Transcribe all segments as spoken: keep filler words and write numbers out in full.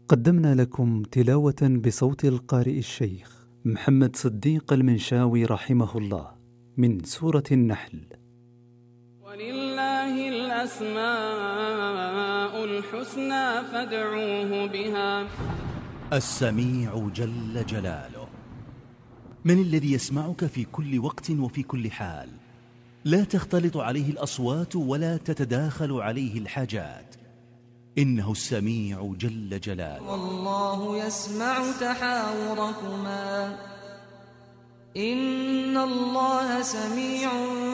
قدمنا لكم تلاوة بصوت القارئ الشيخ محمد صديق المنشاوي رحمه الله من سورة النحل. ولله الأسماء الحسنى فادعوه بها. السميع جل جلاله. من الذي يسمعك في كل وقت وفي كل حال، لا تختلط عليه الأصوات ولا تتداخل عليه الحاجات، إنه السميع جل جلاله. والله يسمع تحاوركما إن الله سميع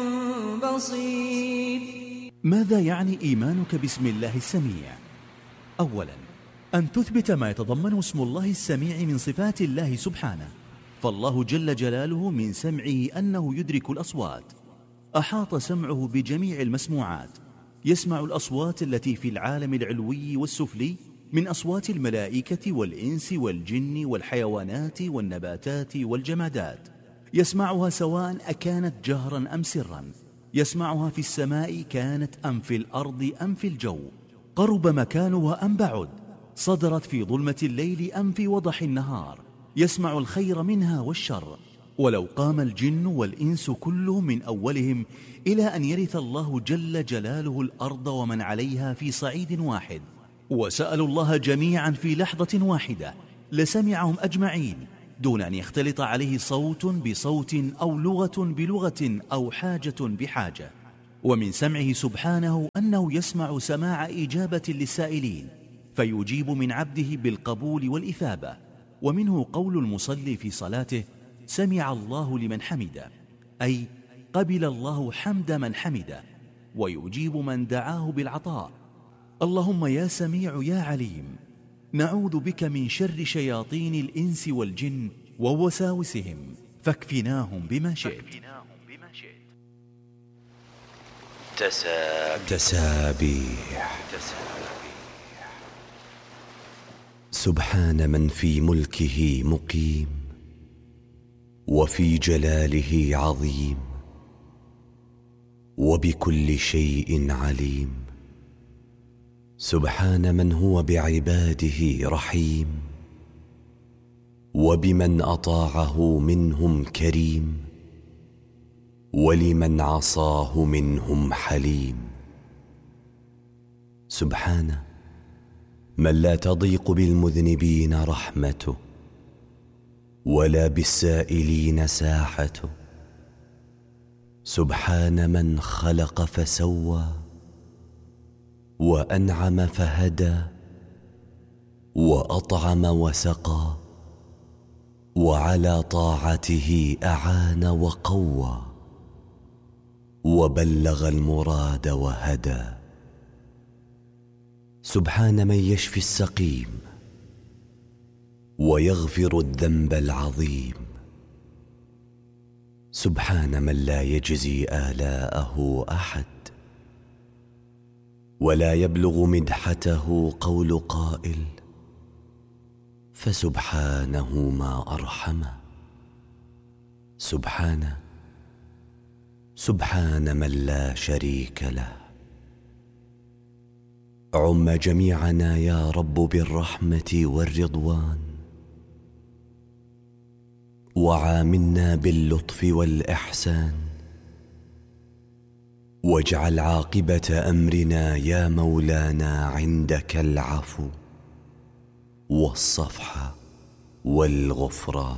بصير. ماذا يعني إيمانك باسم الله السميع؟ أولا، أن تثبت ما يتضمنه اسم الله السميع من صفات الله سبحانه، فالله جل جلاله من سمعه أنه يدرك الأصوات، أحاط سمعه بجميع المسموعات، يسمع الأصوات التي في العالم العلوي والسفلي من أصوات الملائكة والإنس والجن والحيوانات والنباتات والجمادات، يسمعها سواء أكانت جهرا أم سرا، يسمعها في السماء كانت أم في الأرض أم في الجو، قرب مكانها أم بعد، صدرت في ظلمة الليل أم في وضح النهار، يسمع الخير منها والشر. ولو قام الجن والإنس كله من أولهم إلى أن يرث الله جل جلاله الأرض ومن عليها في صعيد واحد، وسألوا الله جميعا في لحظة واحدة، لسمعهم أجمعين دون أن يختلط عليه صوت بصوت أو لغة بلغة أو حاجة بحاجة. ومن سمعه سبحانه أنه يسمع سماع إجابة للسائلين، فيجيب من عبده بالقبول والإثابة. ومنه قول المصلي في صلاته: سمع الله لمن حمده، أي قبل الله حمد من حمده، ويجيب من دعاه بالعطاء. اللهم يا سميع يا عليم، نعوذ بك من شر شياطين الإنس والجن ووساوسهم، فاكفناهم بما شئت. تسابيح. تسابيح. سبحان من في ملكه مقيم وفي جلاله عظيم وبكل شيء عليم. سبحان من هو بعباده رحيم وبمن أطاعه منهم كريم ولمن عصاه منهم حليم. سبحان من لا تضيق بالمذنبين رحمته ولا بالسائلين ساحته. سبحان من خلق فسوى وأنعم فهدى وأطعم وسقى وعلى طاعته أعان وقوى وبلغ المراد وهدى. سبحان من يشفي السقيم ويغفر الذنب العظيم. سبحان من لا يجزي آلاءه أحد ولا يبلغ مدحته قول قائل، فسبحانه ما أرحمه. سبحانه سبحان من لا شريك له. عم جميعنا يا رب بالرحمة والرضوان، وعاملنا باللطف والإحسان، واجعل عاقبة أمرنا يا مولانا عندك العفو والصفح والغفران.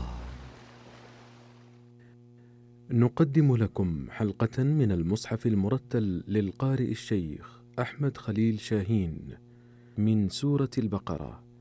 نقدم لكم حلقة من المصحف المرتل للقارئ الشيخ أحمد خليل شاهين من سورة البقرة.